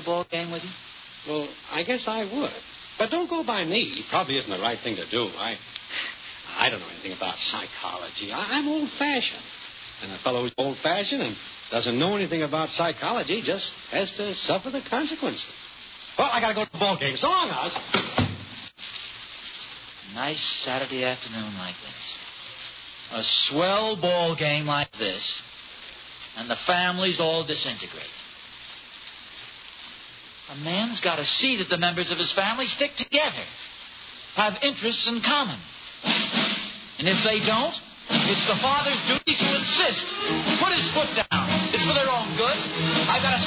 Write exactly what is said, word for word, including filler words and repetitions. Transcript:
ball game with you? Well, I guess I would. But don't go by me. It probably isn't the right thing to do. I I don't know anything about psychology. I, I'm old-fashioned. And a fellow who's old-fashioned and doesn't know anything about psychology just has to suffer the consequences. Well, I got to go to the ball game. So long, Oz. Nice Saturday afternoon like this. A swell ball game like this. And the families all disintegrate. A man's got to see that the members of his family stick together. Have interests in common. And if they don't, it's the father's duty to insist. Put his foot down. It's for their own good. I've got to